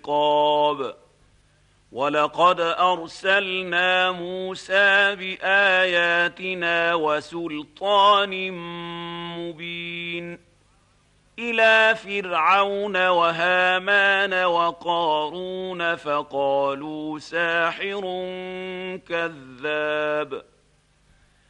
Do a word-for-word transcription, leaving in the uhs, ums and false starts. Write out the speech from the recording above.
عقاب. ولقد أرسلنا موسى بآياتنا وسلطان مبين إلى فرعون وهامان وقارون فقالوا ساحر كذاب.